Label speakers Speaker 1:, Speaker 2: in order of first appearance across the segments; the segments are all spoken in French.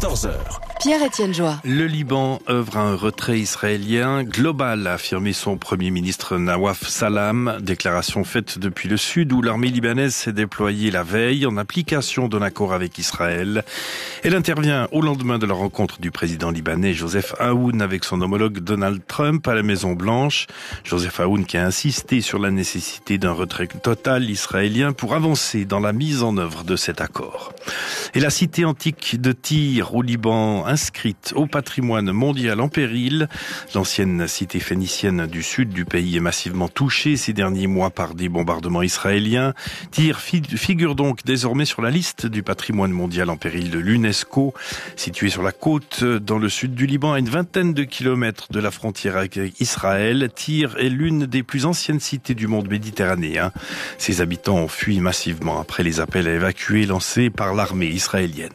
Speaker 1: 14h.
Speaker 2: Pierre-Étienne Joie.
Speaker 3: Le Liban œuvre à un retrait israélien global, a affirmé son premier ministre Nawaf Salam. Déclaration faite depuis le sud où l'armée libanaise s'est déployée la veille en application d'un accord avec Israël. Elle intervient au lendemain de la rencontre du président libanais Joseph Aoun avec son homologue Donald Trump à la Maison Blanche. Joseph Aoun qui a insisté sur la nécessité d'un retrait total israélien pour avancer dans la mise en œuvre de cet accord. Et la cité antique de Tyr au Liban, inscrite au patrimoine mondial en péril. L'ancienne cité phénicienne du sud du pays est massivement touchée ces derniers mois par des bombardements israéliens. Tyr figure donc désormais sur la liste du patrimoine mondial en péril de l'UNESCO. Située sur la côte dans le sud du Liban, à une vingtaine de kilomètres de la frontière avec Israël, Tyr est l'une des plus anciennes cités du monde méditerranéen. Ses habitants ont fui massivement après les appels à évacuer lancés par l'armée israélienne.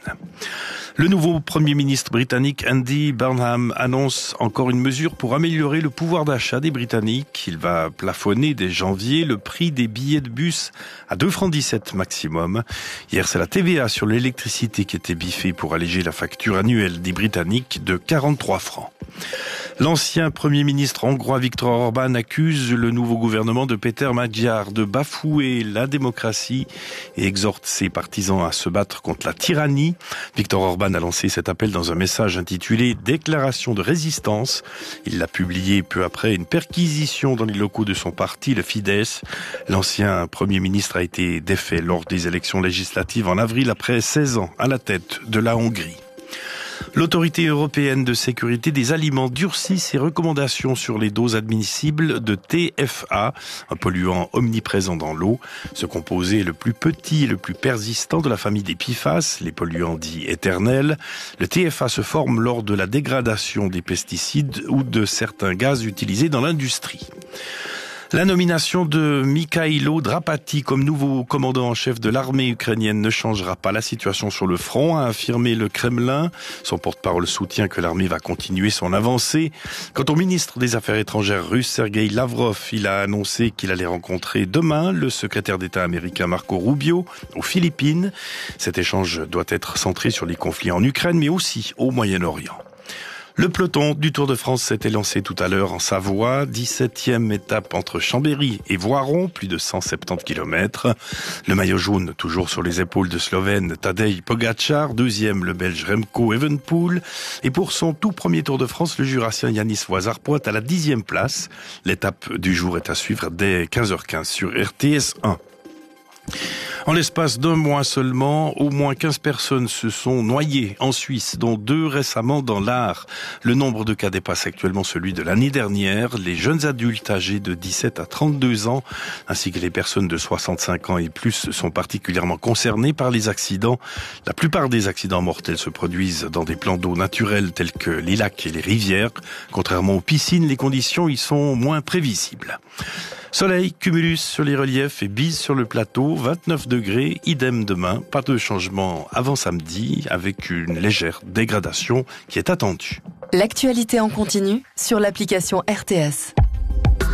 Speaker 3: Le nouveau Premier ministre britannique Andy Burnham annonce encore une mesure pour améliorer le pouvoir d'achat des Britanniques. Il va plafonner dès janvier le prix des billets de bus à 2,17 francs maximum. Hier, c'est la TVA sur l'électricité qui était biffée pour alléger la facture annuelle des Britanniques de 43 francs. L'ancien Premier ministre hongrois Viktor Orban accuse le nouveau gouvernement de Péter Magyar de bafouer la démocratie et exhorte ses partisans à se battre contre la tyrannie. Viktor Orban a lancé cet appel dans un message intitulé « Déclaration de résistance ». Il l'a publié peu après une perquisition dans les locaux de son parti, le Fidesz. L'ancien Premier ministre a été défait lors des élections législatives en avril après 16 ans à la tête de la Hongrie. L'autorité européenne de sécurité des aliments durcit ses recommandations sur les doses admissibles de TFA, un polluant omniprésent dans l'eau. Ce composé est le plus petit et le plus persistant de la famille des PFAS, les polluants dits éternels. Le TFA se forme lors de la dégradation des pesticides ou de certains gaz utilisés dans l'industrie. La nomination de Mikhailo Drapati comme nouveau commandant en chef de l'armée ukrainienne ne changera pas la situation sur le front, a affirmé le Kremlin. Son porte-parole soutient que l'armée va continuer son avancée. Quant au ministre des Affaires étrangères russe Sergei Lavrov, il a annoncé qu'il allait rencontrer demain le secrétaire d'État américain Marco Rubio aux Philippines. Cet échange doit être centré sur les conflits en Ukraine mais aussi au Moyen-Orient. Le peloton du Tour de France s'était lancé tout à l'heure en Savoie, 17e étape entre Chambéry et Voiron, plus de 170 km. Le maillot jaune toujours sur les épaules de Slovène Tadej Pogačar, deuxième le Belge Remco Evenepoel. Et pour son tout premier Tour de France, le Jurassien Yanis Voisard pointe à la 10e place. L'étape du jour est à suivre dès 15h15 sur RTS 1. En l'espace d'un mois seulement, au moins 15 personnes se sont noyées en Suisse, dont 2 récemment dans l'Ar. Le nombre de cas dépasse actuellement celui de l'année dernière. Les jeunes adultes âgés de 17 à 32 ans, ainsi que les personnes de 65 ans et plus, sont particulièrement concernés par les accidents. La plupart des accidents mortels se produisent dans des plans d'eau naturels tels que les lacs et les rivières. Contrairement aux piscines, les conditions y sont moins prévisibles. Soleil, cumulus sur les reliefs et bise sur le plateau, 29 degrés, idem demain, pas de changement avant samedi, avec une légère dégradation qui est attendue.
Speaker 2: L'actualité en continu sur l'application RTS.